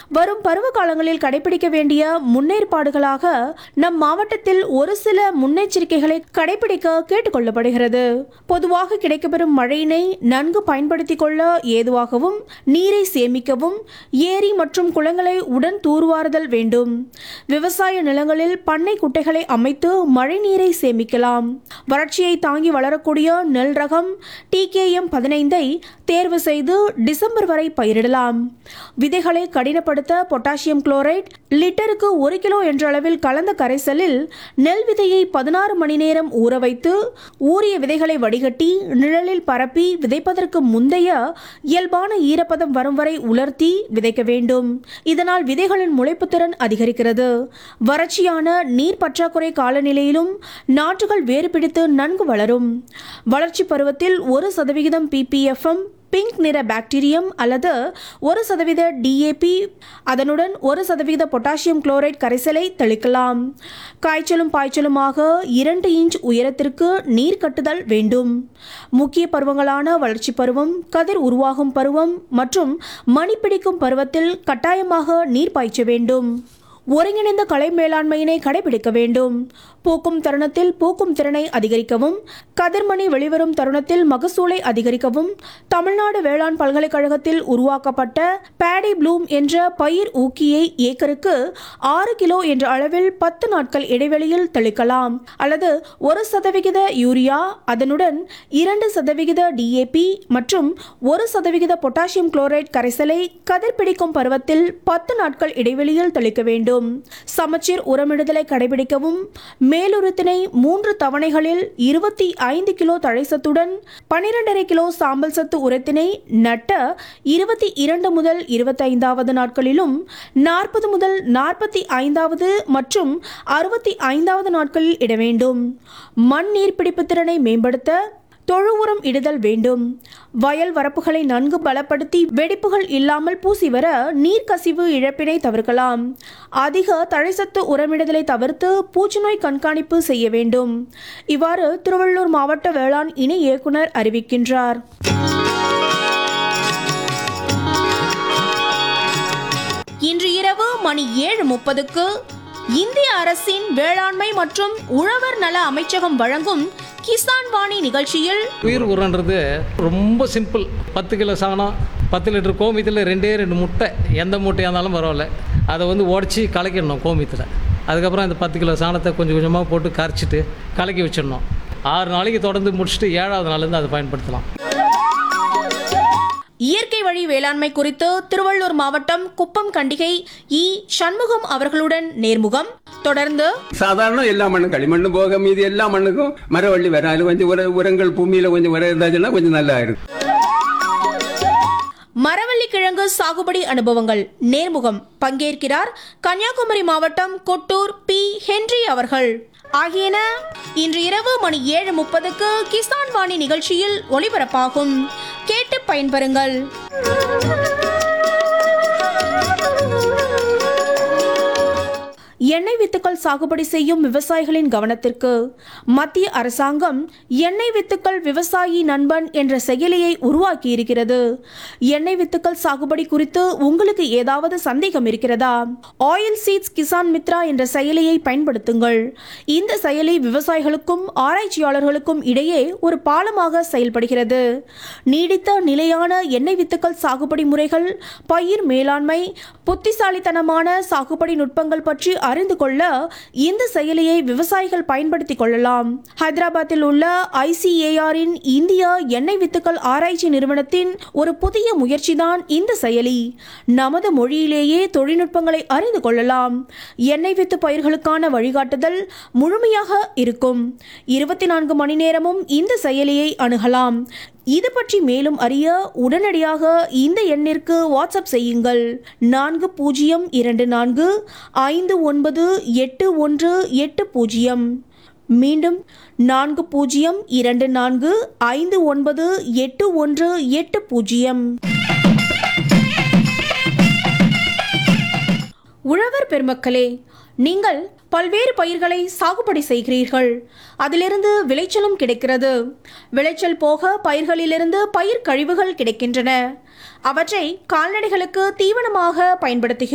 வரும் பருவ காலங்களில் கடைபிடிக்க வேண்டிய முன்னேற்பாடுகளாக நம் மாவட்டத்தில் ஒரு சில முன்னெச்சரிக்கைகளை கடைபிடிக்க கேட்டுக்கொள்ளப்படுகிறது. பொதுவாக கிடைக்கப்பெறும் மழையினை நன்கு பயன்படுத்திக் கொள்ள ஏதுவாகவும் நீரை சேமிக்கவும் ஏரி மற்றும் குளங்களை உடன் தூர்வாறுதல் வேண்டும். விவசாய நிலங்களில் பண்ணை குட்டைகளை அமைத்து மழை நீரை சேமிக்கலாம். வறட்சியை தாங்கி வளரக்கூடிய நெல் ரகம் TKM 15 தேர்வு செய்து டிசம்பர் வரை பயிரிடலாம். விதைகளை கடினப்படுத்த பொட்டாசியம் குளோரைட் லிட்டருக்கு 1 கிலோ என்ற அளவில் கலந்த கரைசலில் நெல் விதையை 16 மணி நேரம் ஊற வைத்து ஊறிய விதைகளை வடிகட்டி நிழலில் பரப்பி விதைப்பதற்கு முந்தைய இயல்பான ஈரப்பதம் வரும் வரை உலர்த்தி விதைக்க வேண்டும். இதனால் விதைகளின் முளைப்பு திறன் அதிகரிக்கிறது. வறட்சியான நீர் பற்றாக்குறை காலநிலையிலும் நாற்றுகள் வேறு பிடித்து நன்கு வளரும். வளர்ச்சி பருவத்தில் 1% PPFM பிங்க் நிற பாக்டீரியம் அல்லது 1% DAP அதனுடன் 1% பொட்டாசியம் குளோரைட் கரைசலை தெளிக்கலாம். காய்ச்சலும் பாய்ச்சலுமாக 2 இன்ச் உயரத்திற்கு நீர் கட்டுதல் வேண்டும். முக்கிய பருவங்களான வளர்ச்சி பருவம், கதிர் உருவாகும் பருவம் மற்றும் மணி பிடிக்கும் பருவத்தில் கட்டாயமாக நீர் பாய்ச்ச வேண்டும். ஒருங்கிணைந்த கலை மேலாண்மையினை கடைபிடிக்க வேண்டும். பூக்கும் தருணத்தில் பூக்கும் திறனை அதிகரிக்கவும், கதிர்மணி வெளிவரும் தருணத்தில் மகசூலை அதிகரிக்கவும் தமிழ்நாடு வேளாண் பல்கலைக்கழகத்தில் உருவாக்கப்பட்ட பேடி ப்ளூம் என்ற பயிர் ஊக்கியை ஏக்கருக்கு 6 கிலோ என்ற அளவில் 10 நாட்கள் இடைவெளியில் தெளிக்கலாம். அல்லது 1% யூரியா அதனுடன் 2% DAP மற்றும் 1% பொட்டாசியம் குளோரைட் கரைசலை கதிர் பிடிக்கும் பருவத்தில் 10 நாட்கள் இடைவெளியில் தெளிக்க வேண்டும். சமச்சீர் உரமிடுதலை கடைபிடிக்கவும். மேலுரத்தினை 3 தவணைகளில் 25 கிலோ தழைசத்துடன் 12.5 கிலோ சாம்பல் சத்து உரத்தினை நட்ட 22 முதல் 25வது நாட்களிலும் 40 முதல் 45வது மற்றும் 65வது நாட்களில் இட வேண்டும். மண் நீர் பிடிப்பு திறனை மேம்படுத்த தொழு உரம் இடுதல் வேண்டும். வயல் வரப்புகளை நன்கு பலப்படுத்தி வெடிப்புகள் இல்லாமல் பூசி வர நீர்க்கசிவு இழப்பினை தவிர்க்கலாம். அதிக தழைசத்து உரமிடுதலை தவிர்த்து பூச்சிநோய் கண்காணிப்பு செய்ய வேண்டும். இவ்வாறு திருவள்ளூர் மாவட்ட வேளாண் இணை இயக்குனர் அறிவிக்கின்றார். இன்று இரவு மணி 7:30க்கு இந்திய அரசின் வேளாண்மை மற்றும் உழவர் நல அமைச்சகம் வழங்கும் கிசான் வாணி நிகழ்ச்சியில் உயிர் உரன்றது ரொம்ப சிம்பிள். 10 கிலோ சாணம், 10 லிட்டர் கோமியத்தில் 2 முட்டை, எந்த முட்டையாக இருந்தாலும் பரவாயில்ல, அதை உடச்சி கலக்கிடணும் கோமியத்தில். அதுக்கப்புறம் அந்த 10 கிலோ சாணத்தை கொஞ்சம் கொஞ்சமாக போட்டு கரைச்சிட்டு கலக்கி வச்சிடணும். 6 நாளைக்கு தொடர்ந்து முடிச்சுட்டு 7வது நாள்லேருந்து அதை பயன்படுத்தலாம். இயற்கை வழி வேளாண்மை குறித்து திருவள்ளூர் மாவட்டம் குப்பம் கண்டிகை சண்முகம் அவர்களுடன் நேர்முகம். தொடர்ந்து சாதாரண எல்லா மண்ணும் களிமண்ணு போக மீதி எல்லா மண்ணுக்கும் மரவள்ளி வர அது கொஞ்சம் உரங்கள் பூமியில கொஞ்சம் வர இருந்தாச்சுன்னா கொஞ்சம் நல்லா இருக்கும். மரவள்ளி கிழங்கு சாகுபடி அனுபவங்கள் நேர்முகம். பங்கேற்கிறார் கன்னியாகுமரி மாவட்டம் கொட்டூர் P. ஹென்றி அவர்கள். ஆகியன இன்று இரவு மணி 7:30க்கு கிசான் வாணி நிகழ்ச்சியில் ஒளிபரப்பாகும். கேட்டு பயன்பெறுங்கள். எண்ணெய் வித்துக்கள் சாகுபடி செய்யும் விவசாயிகளின் கவனத்திற்கு மத்திய அரசாங்கம் எண்ணெய் வித்துக்கள் விவசாயி நண்பன் என்ற செயலியை உருவாக்கி இருக்கிறது. எண்ணெய் வித்துக்கள் சாகுபடி குறித்து உங்களுக்கு ஏதாவது சந்தேகம் இருக்கிறதா? ஆயில் சீட்ஸ் கிசான் மித்ரா என்ற செயலியை பயன்படுத்துங்கள். இந்த செயலி விவசாயிகளுக்கும் ஆராய்ச்சியாளர்களுக்கும் இடையே ஒரு பாலமாக செயல்படுகிறது. நீடித்த நிலையான எண்ணெய் வித்துக்கள் சாகுபடி முறைகள், பயிர் மேலாண்மை, புத்திசாலித்தனமான சாகுபடி நுட்பங்கள் பற்றி அறிந்து கொள்ள இந்த செயலியை விவசாயிகள் பயன்படுத்திக் கொள்ளலாம். ஹைதராபாத்தில் உள்ள ICAR-இன் இந்தியா எண்ணெய் வித்துக்கள் ஆராய்ச்சி நிறுவனத்தின் ஒரு புதிய முயற்சிதான் இந்த செயலி. நமது மொழியிலேயே தொழில்நுட்பங்களை அறிந்து கொள்ளலாம். எண்ணெய் வித்து பயிர்களுக்கான வழிகாட்டுதல் முழுமையாக இருக்கும். 24 மணி நேரமும் இந்த செயலியை அணுகலாம். இது பற்றி மேலும் அறிய உடனடியாக இந்த எண்ணிற்கு வாட்ஸ்அப் செய்யுங்கள். 4024598180. மீண்டும் 4024598180. உழவர் பெருமக்களே, நீங்கள் பல்வேறு பயிர்களை சாகுபடி செய்கிறீர்கள். அதிலிருந்து விளைச்சலும் கிடைக்கிறது. விளைச்சல் போக பயிர்களிலிருந்து பயிர் கழிவுகள் கிடைக்கின்றன. அவற்றை கால்நடைகளுக்கு தீவனமாக பயன்படுத்துகிறோம்.